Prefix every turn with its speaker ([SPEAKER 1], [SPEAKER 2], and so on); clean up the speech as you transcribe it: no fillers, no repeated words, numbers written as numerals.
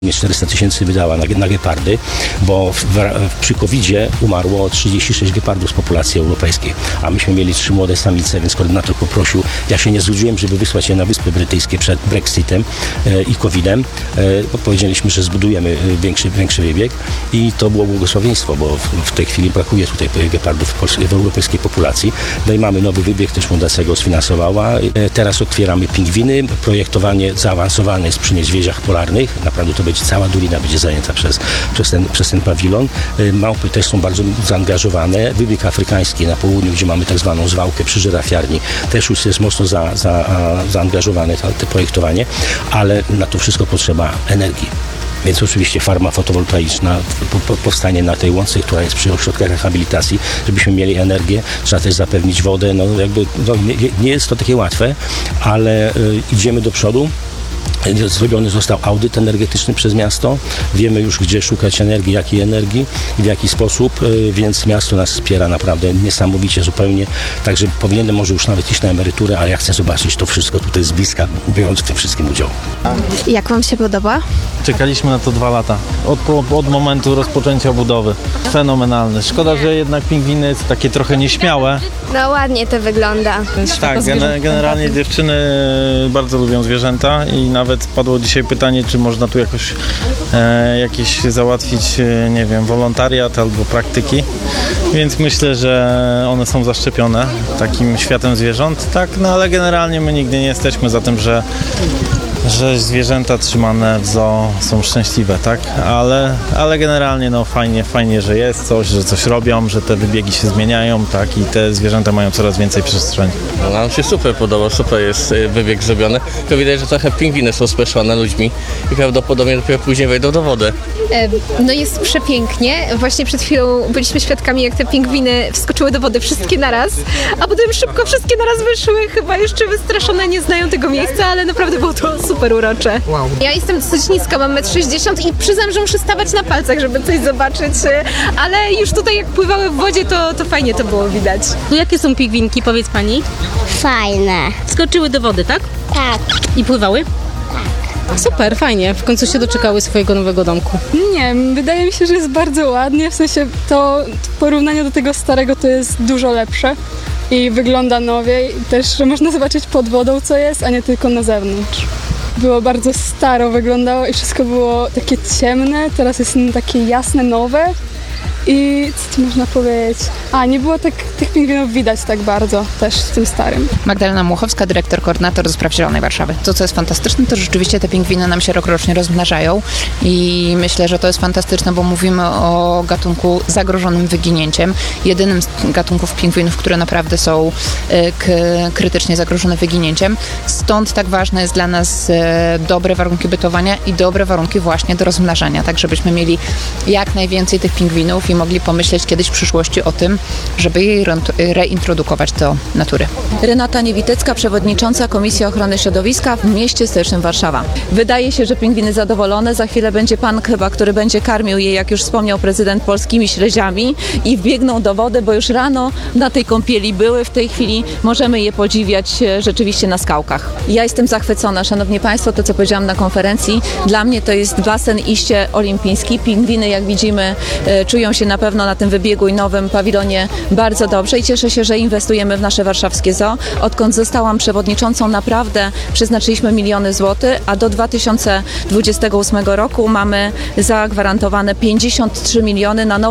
[SPEAKER 1] 400 000 wydała na gepardy, bo przy COVID-zie umarło 36 gepardów z populacji europejskiej, a myśmy mieli 3 młode samice, więc koordynator poprosił, ja się nie zgodziłem, żeby wysłać je na Wyspy Brytyjskie przed Brexitem i COVID-em, bo powiedzieliśmy, że zbudujemy większy wybieg i to było błogosławieństwo, bo w tej chwili brakuje tutaj gepardów w europejskiej populacji. No i mamy nowy wybieg, też fundacja go sfinansowała. Teraz otwieramy pingwiny, projektowanie zaawansowane jest przy niedźwiedziach polarnych, naprawdę to będzie cała dolina będzie zajęta przez ten pawilon. Małpy też są bardzo zaangażowane. Wybieg afrykański na południu, gdzie mamy tak zwaną zwałkę przy żyrafiarni, też już jest mocno zaangażowane to projektowanie, ale na to wszystko potrzeba energii. Więc oczywiście farma fotowoltaiczna powstanie na tej łące, która jest przy ośrodkach rehabilitacji, żebyśmy mieli energię. Trzeba też zapewnić wodę. Nie jest to takie łatwe, ale idziemy do przodu. Zrobiony został audyt energetyczny przez miasto. Wiemy już, gdzie szukać energii, jakiej energii i w jaki sposób, więc miasto nas wspiera naprawdę niesamowicie zupełnie. Także powinienem może już nawet iść na emeryturę, ale ja chcę zobaczyć to wszystko tutaj z bliska, biorąc w tym wszystkim udział.
[SPEAKER 2] Jak wam się podoba?
[SPEAKER 3] Czekaliśmy na to 2 lata. Od momentu rozpoczęcia budowy. Fenomenalne. Szkoda, że jednak pingwiny jest takie trochę nieśmiałe.
[SPEAKER 2] No ładnie to wygląda.
[SPEAKER 3] Tak, generalnie dziewczyny bardzo lubią zwierzęta i nawet padło dzisiaj pytanie, czy można tu jakieś załatwić, nie wiem, wolontariat albo praktyki. Więc myślę, że one są zaszczepione takim światem zwierząt. Tak, no ale generalnie my nigdy nie jesteśmy za tym, że zwierzęta trzymane w zoo są szczęśliwe, tak? Ale generalnie no fajnie, że jest coś, że coś robią, że te wybiegi się zmieniają, tak? I te zwierzęta mają coraz więcej przestrzeni.
[SPEAKER 4] No, nam się super podoba, super jest wybieg zrobiony. To widać, że trochę pingwiny są spieszone ludźmi i prawdopodobnie dopiero później wejdą do wody.
[SPEAKER 5] No jest przepięknie. Właśnie przed chwilą byliśmy świadkami, jak te pingwiny wskoczyły do wody wszystkie naraz, a potem szybko wszystkie naraz wyszły. Chyba jeszcze wystraszone, nie znają tego miejsca, ale naprawdę było to super urocze. Wow. Ja jestem dosyć niska, mam 1,60 m i przyznam, że muszę stawać na palcach, żeby coś zobaczyć, ale już tutaj jak pływały w wodzie, to fajnie to było widać.
[SPEAKER 6] No jakie są pingwinki, powiedz pani?
[SPEAKER 7] Fajne.
[SPEAKER 6] Skoczyły do wody, tak?
[SPEAKER 7] Tak.
[SPEAKER 6] I pływały? Super, fajnie. W końcu się doczekały swojego nowego domku.
[SPEAKER 8] Nie, wydaje mi się, że jest bardzo ładnie, w sensie to w porównaniu do tego starego to jest dużo lepsze i wygląda nowiej. Też, że można zobaczyć pod wodą co jest, a nie tylko na zewnątrz. Było bardzo staro, wyglądało i wszystko było takie ciemne, teraz jest takie jasne, nowe. I co tu można powiedzieć? Nie było tych pingwinów widać tak bardzo też w tym starym.
[SPEAKER 9] Magdalena Muchowska, dyrektor, koordynator do spraw Zielonej Warszawy. To, co jest fantastyczne, to rzeczywiście te pingwiny nam się rokrocznie rozmnażają i myślę, że to jest fantastyczne, bo mówimy o gatunku zagrożonym wyginięciem. Jedynym z gatunków pingwinów, które naprawdę są krytycznie zagrożone wyginięciem. Stąd tak ważne jest dla nas dobre warunki bytowania i dobre warunki właśnie do rozmnażania, tak żebyśmy mieli jak najwięcej tych pingwinów i mogli pomyśleć kiedyś w przyszłości o tym, żeby je reintrodukować do natury.
[SPEAKER 10] Renata Niewitycka, przewodnicząca Komisji Ochrony Środowiska w mieście stołecznym Warszawa. Wydaje się, że pingwiny zadowolone. Za chwilę będzie pan chyba, który będzie karmił je, jak już wspomniał prezydent, polskimi śledziami i wbiegną do wody, bo już rano na tej kąpieli były. W tej chwili możemy je podziwiać rzeczywiście na skałkach. Ja jestem zachwycona, szanowni państwo, to co powiedziałam na konferencji. Dla mnie to jest basen iście olimpijski. Pingwiny, jak widzimy, czują się na pewno na tym wybiegu i nowym pawilonie bardzo dobrze i cieszę się, że inwestujemy w nasze warszawskie zoo. Odkąd zostałam przewodniczącą, naprawdę przeznaczyliśmy miliony złotych, a do 2028 roku mamy zagwarantowane 53 miliony na nowe